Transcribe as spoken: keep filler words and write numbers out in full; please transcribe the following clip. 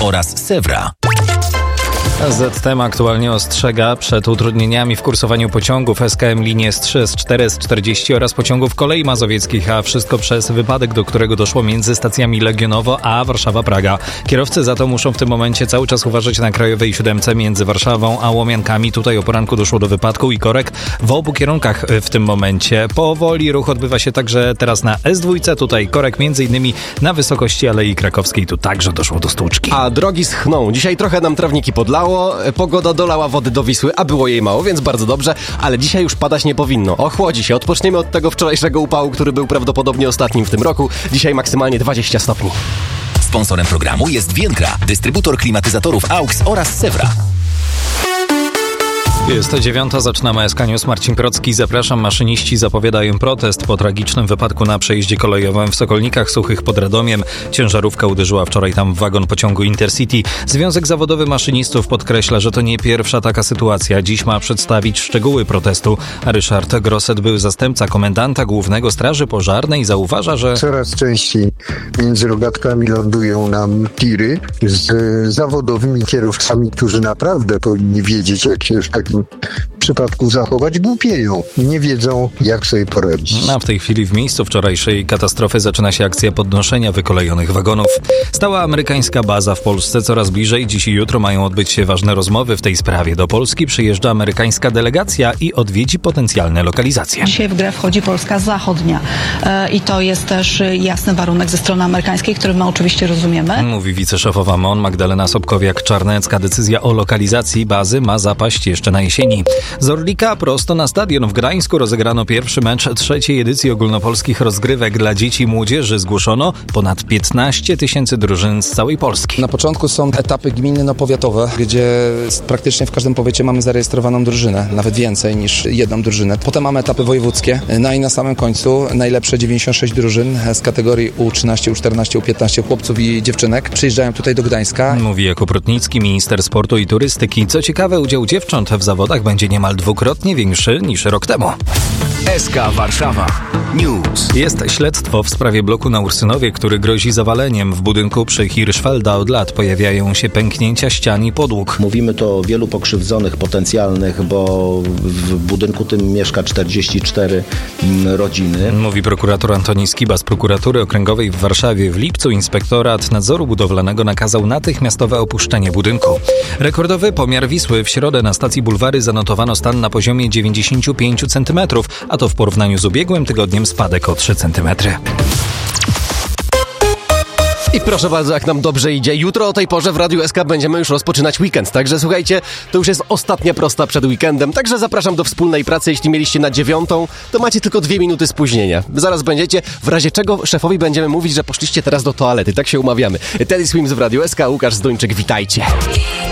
oraz Sewra. Z T M aktualnie ostrzega przed utrudnieniami w kursowaniu pociągów S K M linie S trzy, S cztery, S czterdzieści oraz pociągów kolei mazowieckich, a wszystko przez wypadek, do którego doszło między stacjami Legionowo a Warszawa-Praga. Kierowcy za to muszą w tym momencie cały czas uważać na krajowej siódemce między Warszawą a Łomiankami. Tutaj o poranku doszło do wypadku i korek w obu kierunkach w tym momencie. Powoli ruch odbywa się także teraz na S dwa, tutaj korek między innymi na wysokości Alei Krakowskiej. Tu także doszło do stłuczki. A drogi schną. Dzisiaj trochę nam trawniki podlało. Pogoda dolała wody do Wisły, a było jej mało, więc bardzo dobrze, ale dzisiaj już padać nie powinno. Ochłodzi się. Odpoczniemy od tego wczorajszego upału, który był prawdopodobnie ostatnim w tym roku. Dzisiaj maksymalnie dwadzieścia stopni. Sponsorem programu jest Więkra, dystrybutor klimatyzatorów A U X oraz Sewra. Jest to dziewiąta, zaczynamy S K News. Marcin Procki, zapraszam. Maszyniści zapowiadają protest po tragicznym wypadku na przejeździe kolejowym w Sokolnikach Suchych pod Radomiem. Ciężarówka uderzyła wczoraj tam w wagon pociągu Intercity. Związek Zawodowy Maszynistów podkreśla, że to nie pierwsza taka sytuacja. Dziś ma przedstawić szczegóły protestu. Ryszard Grosset, był zastępca komendanta Głównego Straży Pożarnej, zauważa, że coraz częściej między rogatkami lądują nam tiry z zawodowymi kierowcami, którzy naprawdę powinni wiedzieć, jak się w takim w przypadku zachować, głupieją. Nie wiedzą, jak sobie poradzić. A w tej chwili w miejscu wczorajszej katastrofy zaczyna się akcja podnoszenia wykolejonych wagonów. Stała amerykańska baza w Polsce coraz bliżej. Dziś i jutro mają odbyć się ważne rozmowy w tej sprawie. Do Polski przyjeżdża amerykańska delegacja i odwiedzi potencjalne lokalizacje. Dzisiaj w grę wchodzi Polska Zachodnia e, i to jest też jasny warunek ze strony amerykańskiej, który my oczywiście rozumiemy. Mówi wiceszefowa M O N Magdalena Sobkowiak-Czarnecka. Decyzja o lokalizacji bazy ma zapaść jeszcze na jesieni. Z Orlika prosto na stadion w Gdańsku rozegrano pierwszy mecz trzeciej edycji ogólnopolskich rozgrywek dla dzieci i młodzieży. Zgłoszono ponad piętnaście tysięcy drużyn z całej Polski. Na początku są etapy gminno-powiatowe, gdzie praktycznie w każdym powiecie mamy zarejestrowaną drużynę, nawet więcej niż jedną drużynę. Potem mamy etapy wojewódzkie, no i na samym końcu najlepsze dziewięćdziesiąt sześć drużyn z kategorii U trzynaście, U czternaście, U piętnaście chłopców i dziewczynek przyjeżdżają tutaj do Gdańska. Mówi Jakub Rutnicki, minister sportu i turystyki. Co ciekawe, udział dziewcząt w zawodach będzie niemal dwukrotnie większy niż rok temu. S K Warszawa News. Jest śledztwo w sprawie bloku na Ursynowie, który grozi zawaleniem. W budynku przy Hirschfelda od lat pojawiają się pęknięcia ścian i podłóg. Mówimy to o wielu pokrzywdzonych potencjalnych, bo w budynku tym mieszka czterdzieści cztery rodziny. Mówi prokurator Antoni Skiba z prokuratury okręgowej w Warszawie. W lipcu inspektorat nadzoru budowlanego nakazał natychmiastowe opuszczenie budynku. Rekordowy pomiar Wisły. W środę na stacji Bulwary zanotowano stan na poziomie dziewięćdziesiąt pięć centymetrów, a to w porównaniu z ubiegłym tygodniem spadek o trzy centymetry. I proszę bardzo, jak nam dobrze idzie. Jutro o tej porze w Radiu S K będziemy już rozpoczynać weekend. Także słuchajcie, to już jest ostatnia prosta przed weekendem. Także zapraszam do wspólnej pracy. Jeśli mieliście na dziewiątą, to macie tylko dwie minuty spóźnienia. Zaraz będziecie, w razie czego szefowi będziemy mówić, że poszliście teraz do toalety. Tak się umawiamy. Teddy Swims w Radiu S K, Łukasz Zduńczyk, witajcie.